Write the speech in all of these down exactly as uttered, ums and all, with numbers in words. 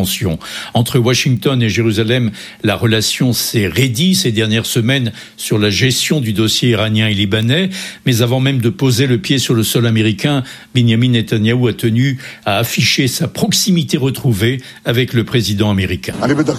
tensions. Entre Washington et Jérusalem, la relation s'est raidie ces dernières semaines sur la gestion du dossier iranien et libanais, mais avant même de poser le pied sur le sol américain, Benjamin Netanyahou a tenu à afficher sa proximité retrouvée avec le président américain.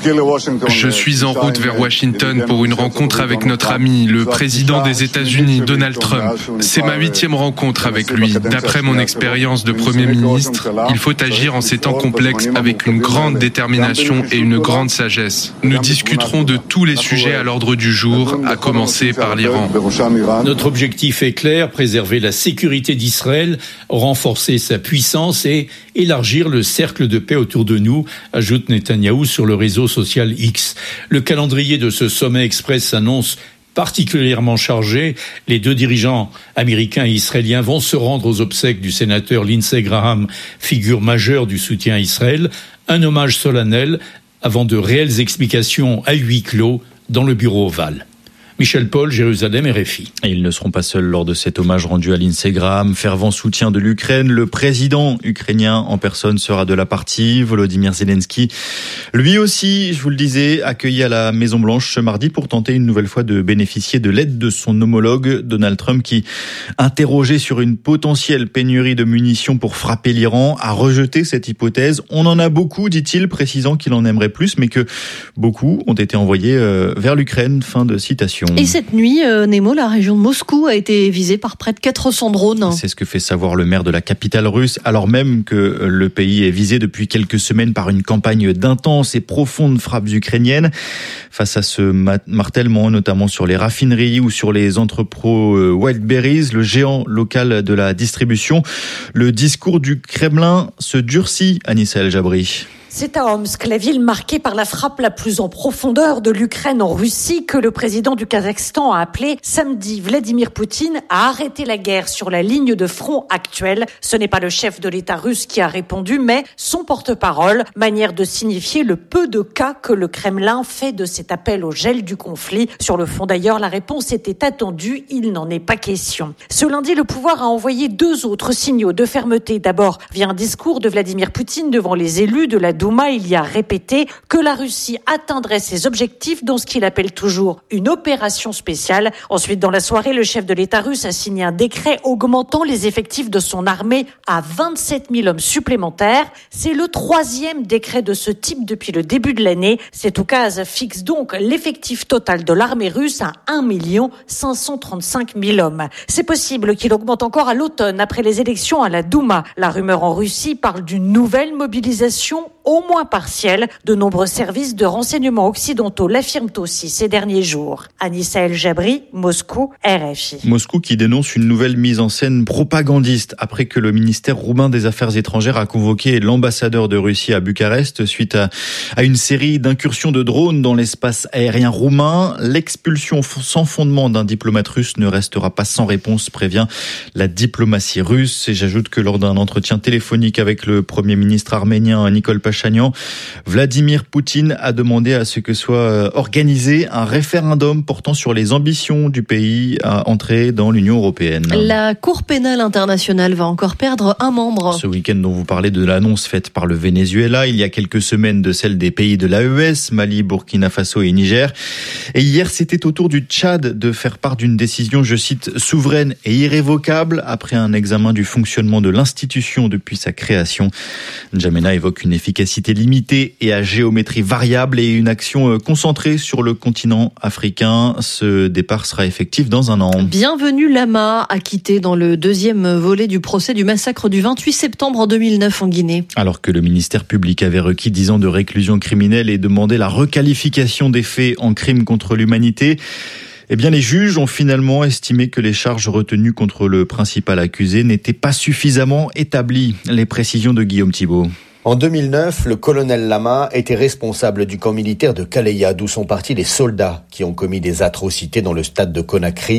Je suis en route vers Washington pour une rencontre avec notre ami, le président des États-Unis, Donald Trump. C'est ma huitième rencontre avec lui. D'après mon expérience de Premier ministre, il faut agir en ces temps complexes avec une grande détermination et une grande sagesse. Nous discuterons de tous les sujets à l'ordre du jour, à commencer par l'Iran. Notre objectif est clair, préserver la sécurité d'Israël, renforcer sa puissance et élargir le cercle de paix autour de nous, ajoute Netanyahou sur le réseau social X. Le calendrier de ce sommet express s'annonce particulièrement chargé. Les deux dirigeants américains et israéliens vont se rendre aux obsèques du sénateur Lindsey Graham, figure majeure du soutien à Israël. Un hommage solennel avant de réelles explications à huis clos dans le bureau ovale. Michel Paul, Jérusalem, R F I. Et ils ne seront pas seuls lors de cet hommage rendu à Lindsey Graham. Fervent soutien de l'Ukraine. Le président ukrainien en personne sera de la partie. Volodymyr Zelensky, lui aussi, je vous le disais, accueilli à la Maison-Blanche ce mardi pour tenter une nouvelle fois de bénéficier de l'aide de son homologue Donald Trump qui, interrogé sur une potentielle pénurie de munitions pour frapper l'Iran, a rejeté cette hypothèse. On en a beaucoup, dit-il, précisant qu'il en aimerait plus, mais que beaucoup ont été envoyés vers l'Ukraine. Fin de citation. Et cette nuit, euh, Nemo, la région de Moscou a été visée par près de quatre cents drones. C'est ce que fait savoir le maire de la capitale russe, alors même que le pays est visé depuis quelques semaines par une campagne d'intenses et profondes frappes ukrainiennes. Face à ce martèlement, notamment sur les raffineries ou sur les entrepôts Wildberries, le géant local de la distribution, le discours du Kremlin se durcit, Anissa El Jabri. C'est à Omsk, la ville marquée par la frappe la plus en profondeur de l'Ukraine en Russie, que le président du Kazakhstan a appelé samedi Vladimir Poutine à arrêter la guerre sur la ligne de front actuelle. Ce n'est pas le chef de l'État russe qui a répondu, mais son porte-parole, manière de signifier le peu de cas que le Kremlin fait de cet appel au gel du conflit. Sur le fond d'ailleurs, la réponse était attendue, il n'en est pas question. Ce lundi, le pouvoir a envoyé deux autres signaux de fermeté. D'abord, via un discours de Vladimir Poutine devant les élus de la Douma, il y a répété que la Russie atteindrait ses objectifs dans ce qu'il appelle toujours une opération spéciale. Ensuite, dans la soirée, le chef de l'État russe a signé un décret augmentant les effectifs de son armée à vingt-sept mille hommes supplémentaires. C'est le troisième décret de ce type depuis le début de l'année. Cet oukase fixe donc l'effectif total de l'armée russe à un million cinq cent trente-cinq mille hommes. C'est possible qu'il augmente encore à l'automne après les élections à la Douma. La rumeur en Russie parle d'une nouvelle mobilisation au moins partielle. De nombreux services de renseignement occidentaux l'affirment aussi ces derniers jours. Anissa El Jabri, Moscou, R F I. Moscou qui dénonce une nouvelle mise en scène propagandiste après que le ministère roumain des Affaires étrangères a convoqué l'ambassadeur de Russie à Bucarest suite à, à une série d'incursions de drones dans l'espace aérien roumain. L'expulsion sans fondement d'un diplomate russe ne restera pas sans réponse, prévient la diplomatie russe. Et j'ajoute que lors d'un entretien téléphonique avec le premier ministre arménien Nikol Pachinian, Vladimir Poutine a demandé à ce que soit organisé un référendum portant sur les ambitions du pays à entrer dans l'Union européenne. La Cour pénale internationale va encore perdre un membre. Ce week-end dont vous parlez de l'annonce faite par le Venezuela, il y a quelques semaines de celle des pays de l'A E S, Mali, Burkina Faso et Niger. Et hier, c'était au tour du Tchad de faire part d'une décision, je cite, souveraine et irrévocable après un examen du fonctionnement de l'institution depuis sa création. N'Djamena évoque une efficacité limitée et à géométrie variable et une action concentrée sur le continent africain. Ce départ sera effectif dans un an. Bienvenue Lama, acquitté dans le deuxième volet du procès du massacre du vingt-huit septembre en deux mille neuf en Guinée. Alors que le ministère public avait requis dix ans de réclusion criminelle et demandé la requalification des faits en crime contre l'humanité, eh bien, les juges ont finalement estimé que les charges retenues contre le principal accusé n'étaient pas suffisamment établies. Les précisions de Guillaume Thibault. En deux mille neuf, le colonel Lama était responsable du camp militaire de Kaleya, d'où sont partis les soldats qui ont commis des atrocités dans le stade de Conakry.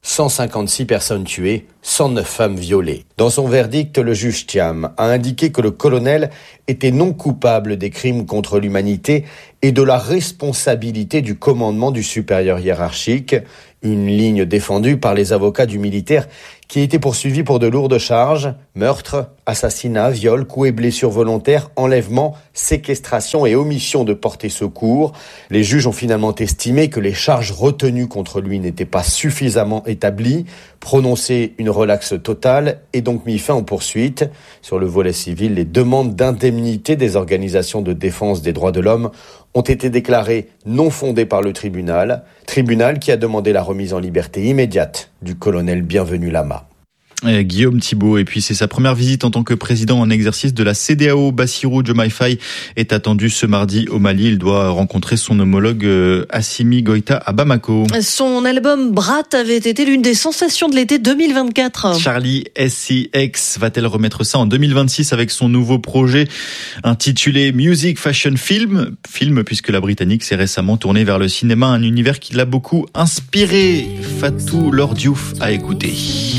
cent cinquante-six personnes tuées, cent neuf femmes violées. Dans son verdict, le juge Thiam a indiqué que le colonel était non coupable des crimes contre l'humanité et de la responsabilité du commandement du supérieur hiérarchique, une ligne défendue par les avocats du militaire qui a été poursuivi pour de lourdes charges, meurtre, assassinat, viol, coups et blessures volontaires, enlèvement, séquestration et omission de porter secours. Les juges ont finalement estimé que les charges retenues contre lui n'étaient pas suffisamment établies, prononcé une relaxe totale et donc mis fin aux poursuites. Sur le volet civil, les demandes d'indemnité des organisations de défense des droits de l'homme ont été déclarées non fondées par le tribunal, tribunal qui a demandé la remise en liberté immédiate du colonel Bienvenu Lama. Euh, Guillaume Thibault, et puis c'est sa première visite en tant que président en exercice de la C D A O. Bassirou Diomaye Faye est attendu ce mardi au Mali. Il doit rencontrer son homologue euh, Assimi Goïta à Bamako. Son album Brat avait été l'une des sensations de l'été deux mille vingt-quatre. Charli S C X va-t-elle remettre ça en deux mille vingt-six avec son nouveau projet intitulé Music Fashion Film, film puisque la Britannique s'est récemment tournée vers le cinéma, un univers qui l'a beaucoup inspiré. Fatou Lord Diouf à écouter.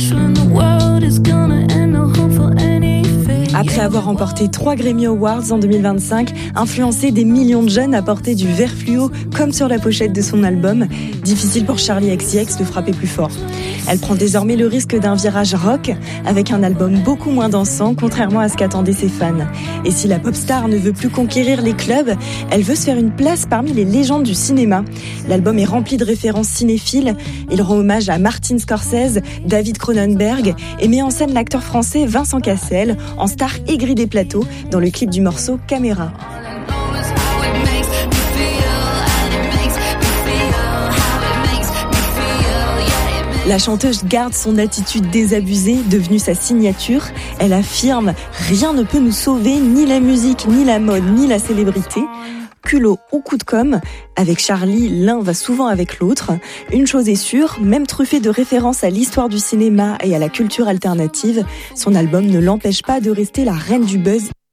Après avoir remporté trois Grammy Awards en deux mille vingt-cinq, influencé des millions de jeunes à porter du vert fluo comme sur la pochette de son album, difficile pour Charli X C X de frapper plus fort. Elle prend désormais le risque d'un virage rock avec un album beaucoup moins dansant, contrairement à ce qu'attendaient ses fans. Et si la pop star ne veut plus conquérir les clubs, elle veut se faire une place parmi les légendes du cinéma. L'album est rempli de références cinéphiles. Il rend hommage à Martin Scorsese, David Cronenberg et met en scène l'acteur français Vincent Cassel en star aigri des plateaux dans le clip du morceau Caméra. La chanteuse garde son attitude désabusée, devenue sa signature. Elle affirme « Rien ne peut nous sauver, ni la musique, ni la mode, ni la célébrité ». Culot ou coup de com', avec Charli, l'un va souvent avec l'autre. Une chose est sûre, même truffé de références à l'histoire du cinéma et à la culture alternative, son album ne l'empêche pas de rester la reine du buzz.